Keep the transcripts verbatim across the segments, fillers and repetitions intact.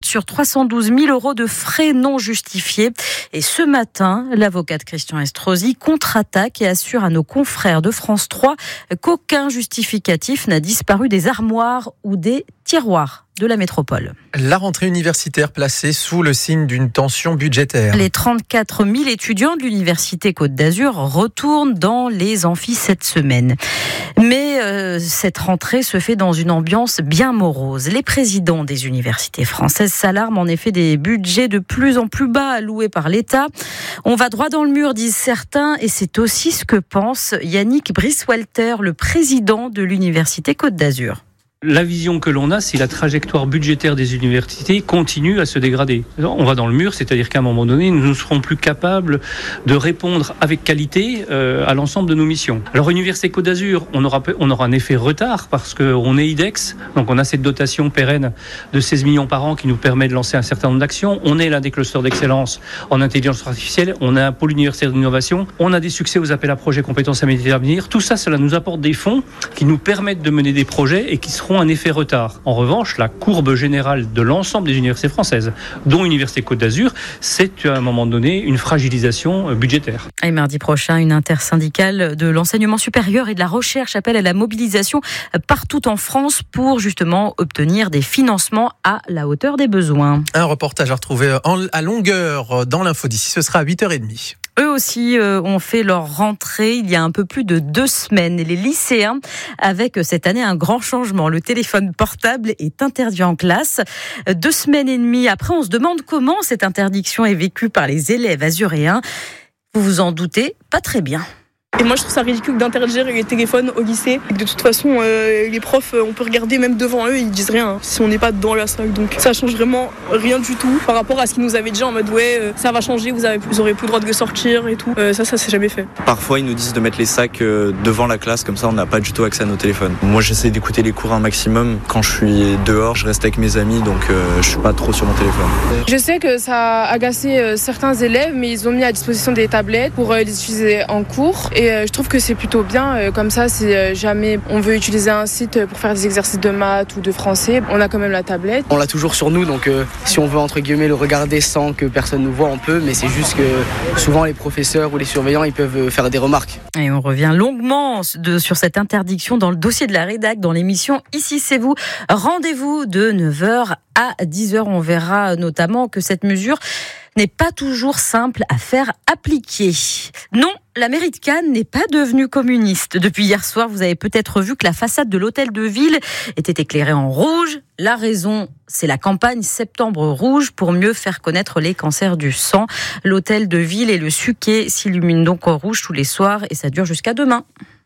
sur trois cent douze mille euros de frais non justifiés. Et ce matin, l'avocate Christian Estrosi contre-attaque et assure à nos confrères de France trois qu'aucun justificatif n'a disparu des armoires ou des tiroirs de la métropole. La rentrée universitaire placée sous le signe d'une tension budgétaire. Les trente-quatre mille étudiants de l'Université Côte d'Azur retournent dans les amphis cette semaine. Mais euh, cette rentrée se fait dans une ambiance bien morose. Les présidents des universités françaises s'alarment en effet des budgets de plus en plus bas alloués par l'État. On va droit dans le mur, disent certains, et c'est aussi ce que pense Yannick Brice-Walter, le président de l'Université Côte d'Azur. La vision que l'on a, c'est la trajectoire budgétaire des universités continue à se dégrader. On va dans le mur, c'est-à-dire qu'à un moment donné, nous ne serons plus capables de répondre avec qualité euh, à l'ensemble de nos missions. Alors, Université Côte d'Azur, on aura, on aura un effet retard parce qu'on est I D E X, donc on a cette dotation pérenne de seize millions par an qui nous permet de lancer un certain nombre d'actions. On est l'un des clusters d'excellence en intelligence artificielle, on a un pôle universitaire d'innovation, on a des succès aux appels à projets compétences à métiers d'avenir. Tout ça, cela nous apporte des fonds qui nous permettent de mener des projets et qui seront un effet retard. En revanche, la courbe générale de l'ensemble des universités françaises, dont l'Université Côte d'Azur, c'est à un moment donné une fragilisation budgétaire. Et mardi prochain, une intersyndicale de l'enseignement supérieur et de la recherche appelle à la mobilisation partout en France pour justement obtenir des financements à la hauteur des besoins. Un reportage à retrouver en, à longueur dans l'info d'ici, ce sera à huit heures trente. Eux aussi euh, ont fait leur rentrée il y a un peu plus de deux semaines. Et les lycéens, avec cette année un grand changement. Le téléphone portable est interdit en classe. Deux semaines et demie après, on se demande comment cette interdiction est vécue par les élèves azuréens. Vous vous en doutez, pas très bien. Et moi je trouve ça ridicule d'interdire les téléphones au lycée. De toute façon, euh, les profs, on peut regarder même devant eux, ils disent rien si on n'est pas dans la salle. Donc ça change vraiment rien du tout par rapport à ce qu'ils nous avaient dit en mode ouais, euh, ça va changer, vous, avez, vous aurez plus le droit de sortir et tout. Euh, ça, ça c'est jamais fait. Parfois ils nous disent de mettre les sacs euh, devant la classe, comme ça on n'a pas du tout accès à nos téléphones. Moi j'essaie d'écouter les cours un maximum. Quand je suis dehors, je reste avec mes amis, donc euh, je suis pas trop sur mon téléphone. Je sais que ça a agacé euh, certains élèves, mais ils ont mis à disposition des tablettes pour euh, les utiliser en cours. Et euh, je trouve que c'est plutôt bien, euh, comme ça si euh, jamais on veut utiliser un site pour faire des exercices de maths ou de français, on a quand même la tablette. On l'a toujours sur nous, donc euh, si on veut entre guillemets le regarder sans que personne nous voit, on peut, mais c'est juste que souvent les professeurs ou les surveillants ils peuvent faire des remarques. Et on revient longuement de, sur cette interdiction dans le dossier de la rédac, dans l'émission Ici c'est vous. Rendez-vous de neuf heures à dix heures. On verra notamment que cette mesure n'est pas toujours simple à faire appliquer. Non, la mairie de Cannes n'est pas devenue communiste. Depuis hier soir, vous avez peut-être vu que la façade de l'hôtel de ville était éclairée en rouge. La raison, c'est la campagne Septembre Rouge pour mieux faire connaître les cancers du sang. L'hôtel de ville et le Suquet s'illuminent donc en rouge tous les soirs et ça dure jusqu'à demain.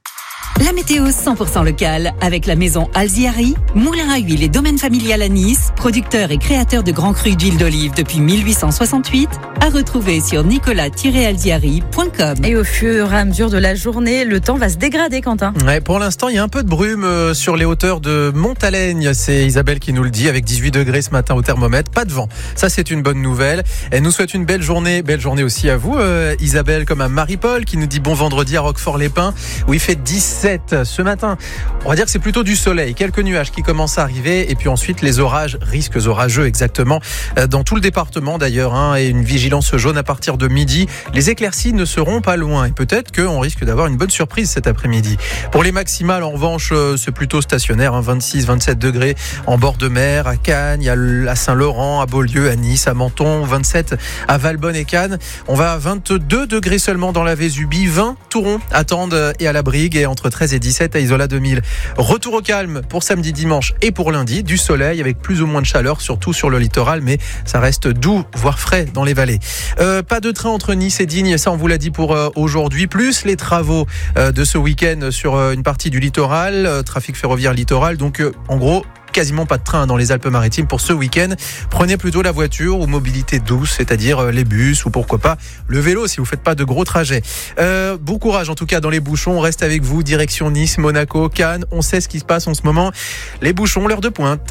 La météo cent pour cent locale avec la maison Alziari, moulin à huile et domaine familial à Nice, producteur et créateur de grands crus d'huile d'olive depuis mille huit cent soixante-huit, à retrouver sur nicolas tiret alziari point com. Et au fur et à mesure de la journée, le temps va se dégrader, Quentin. Ouais, pour l'instant, il y a un peu de brume sur les hauteurs de Montaleigne. C'est Isabelle qui nous le dit, avec dix-huit degrés ce matin au thermomètre. Pas de vent. Ça, c'est une bonne nouvelle. Elle nous souhaite une belle journée. Belle journée aussi à vous, euh, Isabelle, comme à Marie-Paul qui nous dit bon vendredi à Roquefort-les-Pins où il fait dix-sept ce matin. On va dire que c'est plutôt du soleil, quelques nuages qui commencent à arriver et puis ensuite les orages, risques orageux exactement dans tout le département d'ailleurs, hein, et une vigilance jaune à partir de midi. Les éclaircies ne seront pas loin et peut-être qu'on risque d'avoir une bonne surprise cet après-midi. Pour les maximales, en revanche, c'est plutôt stationnaire, hein, vingt-six vingt-sept degrés en bord de mer, à Cannes, à Saint-Laurent, à Beaulieu, à Nice, à Menton, vingt-sept à Valbonne et Cannes. On va à vingt-deux degrés seulement dans la Vésubie, vingt Touron, à Tende et à la Brigue et entre treize et dix-sept à Isola deux mille. Retour au calme pour samedi, dimanche et pour lundi. Du soleil avec plus ou moins de chaleur, surtout sur le littoral, mais ça reste doux, voire frais dans les vallées. Euh, pas de train entre Nice et Digne, ça on vous l'a dit pour euh, aujourd'hui. Plus les travaux euh, de ce week-end sur euh, une partie du littoral, euh, trafic ferroviaire littoral. Donc euh, en gros, quasiment pas de train dans les Alpes-Maritimes pour ce week-end. Prenez plutôt la voiture ou mobilité douce, c'est-à-dire les bus ou pourquoi pas le vélo si vous faites pas de gros trajets. Euh, bon courage en tout cas dans les bouchons. On reste avec vous, direction Nice, Monaco, Cannes. On sait ce qui se passe en ce moment. Les bouchons, l'heure de pointe.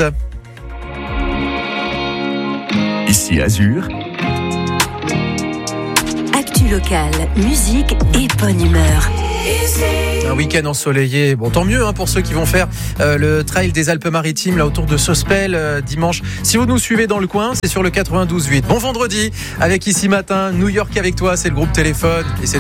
Ici Azur. Actu locale, musique et bonne humeur. Un week-end ensoleillé, bon tant mieux hein, pour ceux qui vont faire euh, le trail des Alpes-Maritimes là autour de Sospel euh, dimanche. Si vous nous suivez dans le coin, c'est sur le quatre-vingt-douze huit. Bon vendredi avec Ici Matin, New York avec toi, c'est le groupe Téléphone et c'est